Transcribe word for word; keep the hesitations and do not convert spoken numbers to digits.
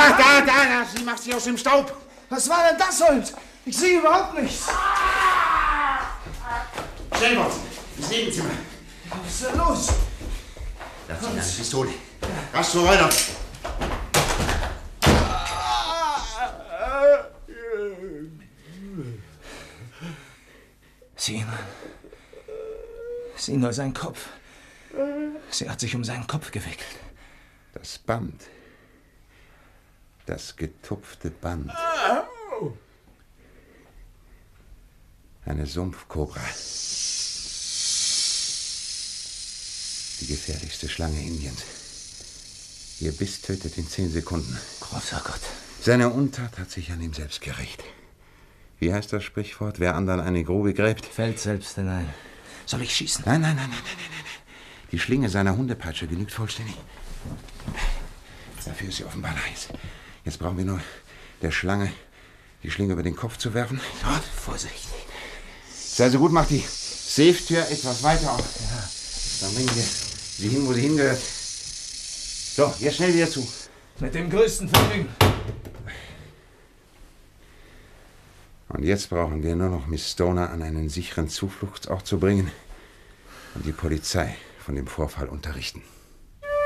Da, da, da, da, sie macht sich aus dem Staub. Was war denn das, Holmes? Ich sehe überhaupt nichts. Schnell, Watson, ins Nebenzimmer. Was ist denn los? Da zieht eine Pistole. Rasch zur Räuber. Sieh nur. Sieh nur seinen Kopf. Sie hat sich um seinen Kopf gewickelt. Das Band. Das getupfte Band. Eine Sumpfkobra. Die gefährlichste Schlange Indiens. Ihr Biss tötet in zehn Sekunden. Großer Gott. Seine Untat hat sich an ihm selbst gerächt. Wie heißt das Sprichwort? Wer anderen eine Grube gräbt, fällt selbst hinein. Soll ich schießen? Nein, nein, nein, nein, nein, nein. Die Schlinge seiner Hundepeitsche genügt vollständig. Dafür ist sie offenbar heiß. Jetzt brauchen wir nur der Schlange die Schlinge über den Kopf zu werfen. So, vorsichtig. Sei so gut, mach die Safe-Tür etwas weiter auf. Ja. Dann bringen wir sie hin, wo sie hingehört. So, jetzt schnell wieder zu. Mit dem größten Vergnügen. Und jetzt brauchen wir nur noch Miss Stoner an einen sicheren Zufluchtsort zu bringen und die Polizei von dem Vorfall unterrichten.